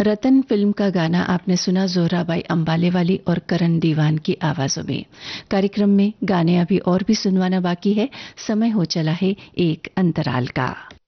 रतन film का गाना आपने सुना जोहराबाई अंबाले वाली और करण दीवान की आवाजों में। कार्यक्रम में गाने अभी और भी सुनवाना बाकी है। समय हो चला है एक अंतराल का।